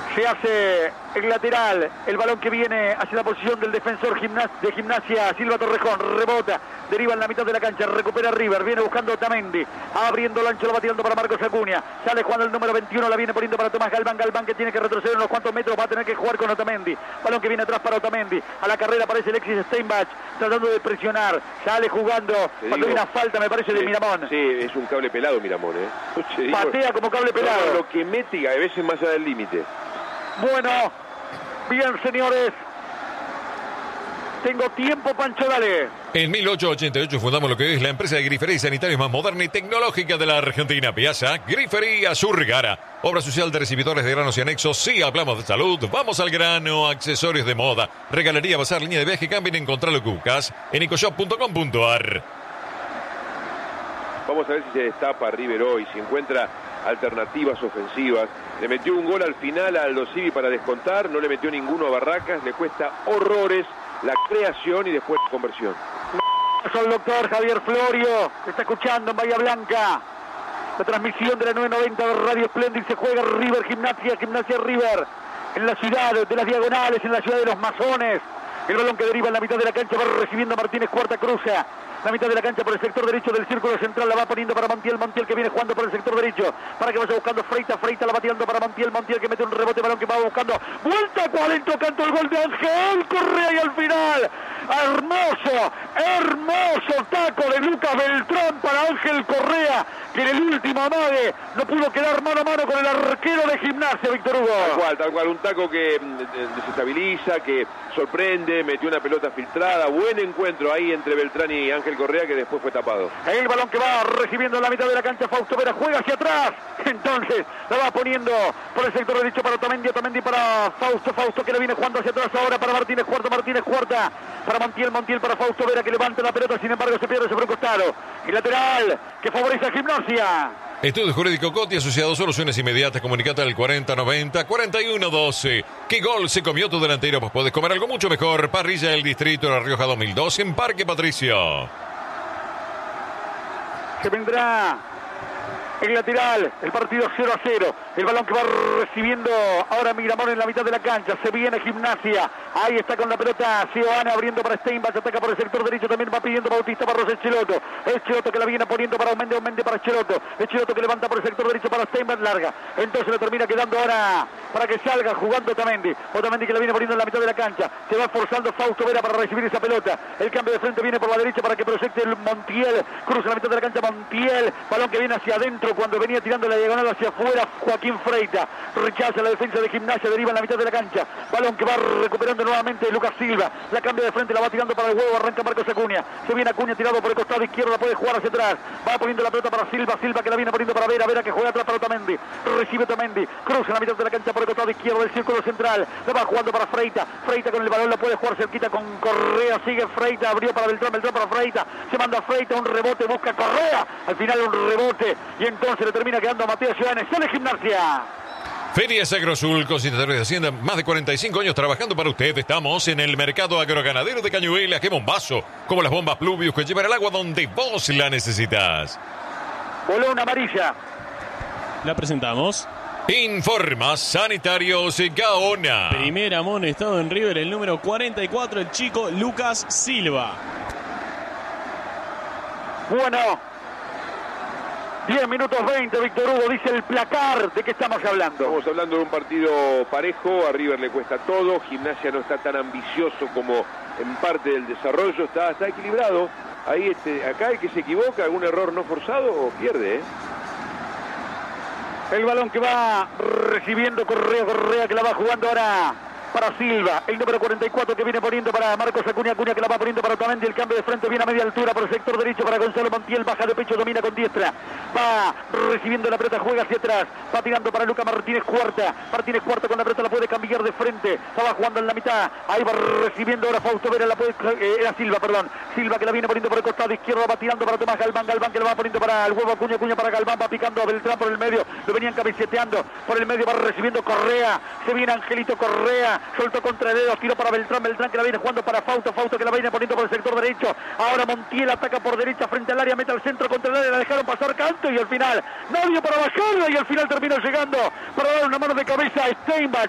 Se hace el lateral, el balón que viene hacia la posición del defensor de Gimnasia, Silva Torrejón, rebota, deriva en la mitad de la cancha, recupera River, viene buscando Otamendi, abriendo el ancho, lo va tirando para Marcos Acuña, sale jugando el número 21, la viene poniendo para Tomás Galván, Galván que tiene que retroceder unos cuantos metros, va a tener que jugar con Otamendi, balón que viene atrás para Otamendi, a la carrera aparece Alexis Steinbach, tratando de presionar, sale jugando, cuando hay una falta me parece de Miramón. Sí, es un cable pelado Miramón, patea como cable pelado. No, lo que mete y a veces más allá del límite. Bueno, bien señores, tengo tiempo, Pancho, dale. En 1888 fundamos lo que es la empresa de grifería y sanitarios más moderna y tecnológica de la Argentina. Piazza Grifería Surgara. Obra social de recibidores de granos y anexos. Sí, hablamos de salud. Vamos al grano. Accesorios de moda. Regalería, bazar, línea de viaje. Cambien, encontralo que buscas en ecoshop.com.ar. Vamos a ver si se destapa River hoy, si encuentra alternativas ofensivas. Le metió un gol al final a Aldo Civi para descontar, no le metió ninguno a Barracas, le cuesta horrores la creación y después la conversión. Soy el doctor Javier Florio, que está escuchando en Bahía Blanca. La transmisión de la 990 de Radio Splendid. Se juega River Gimnasia River, en la ciudad de las Diagonales, en la ciudad de los Masones. El balón que deriva en la mitad de la cancha va recibiendo Martínez, cuarta cruza. La mitad de la cancha por el sector derecho del círculo central, la va poniendo para Montiel que viene jugando por el sector derecho, para que vaya buscando Freita la va tirando para Montiel que mete un rebote, balón que va buscando, vuelta, 40, canto el gol de Ángel Correa y al final, hermoso taco de Lucas Beltrán para Ángel Correa, que en el último amague no pudo quedar mano a mano con el arquero de Gimnasia, Víctor Hugo. Tal cual, un taco que desestabiliza, que sorprende, metió una pelota filtrada, buen encuentro ahí entre Beltrán y Ángel Correa, que después fue tapado. El balón que va recibiendo en la mitad de la cancha, Fausto Vera juega hacia atrás, entonces la va poniendo por el sector derecho para Otamendi para Fausto que le viene jugando hacia atrás ahora para Martínez Cuarta, para Montiel para Fausto Vera que levanta la pelota, sin embargo se pierde sobre un costado. El lateral que favorece a Gimnasia. Estudio Jurídico Coti, asociado, soluciones inmediatas, comunicate al 4090-4112. ¿Qué gol se comió tu delantero? Pues puedes comer algo mucho mejor. Parrilla del Distrito de La Rioja 2002 en Parque Patricio. Se vendrá el lateral, el partido 0-0. El balón que va recibiendo ahora Miramón en la mitad de la cancha. Se viene Gimnasia. Ahí está con la pelota Seoane abriendo para Steinbach. Ataca por el sector derecho. También va pidiendo Bautista Barros Echeloto. Echeloto que la viene poniendo para Aumente para Echeloto. Echeloto que levanta por el sector derecho para Steinbach. Larga. Entonces le termina quedando ahora para que salga jugando Otamendi. Otamendi que la viene poniendo en la mitad de la cancha. Se va forzando Fausto Vera para recibir esa pelota. El cambio de frente viene por la derecha para que proyecte el Montiel. Cruza la mitad de la cancha Montiel. Balón que viene hacia adentro cuando venía tirando la diagonal hacia afuera. Joaquín Freita rechaza la defensa de Gimnasia, deriva en la mitad de la cancha, balón que va recuperando nuevamente Lucas Silva, la cambia de frente, la va tirando para el huevo, arranca Marcos Acuña, se viene Acuña tirado por el costado izquierdo, la puede jugar hacia atrás, va poniendo la pelota para Silva que la viene poniendo para Vera que juega atrás para Otamendi, recibe Otamendi, cruza en la mitad de la cancha por el costado izquierdo del círculo central, la va jugando para Freita con el balón la puede jugar cerquita con Correa, sigue Freita, abrió para Beltrán para Freita, se manda Freita, un rebote, busca Correa, al final un rebote y entonces le termina quedando a Mateo Ciudadanes, sale Gimnasia. Ferias Agrosul, consignatarios de Hacienda, más de 45 años trabajando para usted. Estamos en el mercado agroganadero de Cañuelas. ¡Qué bombazo! Como las bombas Pluvius que llevan el agua donde vos la necesitas. Voló una amarilla. La presentamos. Informa Sanitarios Gaona. Primer amonestado en River, el número 44, el chico Lucas Silva. Bueno. 10 minutos 20, Víctor Hugo, dice el placar. ¿De qué estamos hablando? Estamos hablando de un partido parejo, a River le cuesta todo, Gimnasia no está tan ambicioso como en parte del desarrollo, está equilibrado. Ahí acá el que se equivoca, algún error no forzado, pierde, El balón que va recibiendo Correa que la va jugando ahora para Silva, el número 44 que viene poniendo para Marcos Acuña que la va poniendo para Otamendi, el cambio de frente viene a media altura por el sector derecho para Gonzalo Montiel, baja de pecho, domina con diestra, va recibiendo la pelota, juega hacia atrás, va tirando para Luca Martínez Cuarta con la pelota la puede cambiar de frente, estaba jugando en la mitad, ahí va recibiendo ahora Fausto Vera, era Silva que la viene poniendo por el costado izquierdo, va tirando para Tomás Galván que la va poniendo para el huevo Acuña para Galván, va picando a Beltrán por el medio, lo venían cabeceteando por el medio, va recibiendo Correa, se viene Angelito Correa, soltó contra dedos, tiró para Beltrán que la viene jugando para Fausto que la viene poniendo por el sector derecho, ahora Montiel ataca por derecha frente al área, mete al centro contra el área, la dejaron pasar Canto y al final nadie para bajarla y al final terminó llegando para dar una mano de cabeza a Steinbach,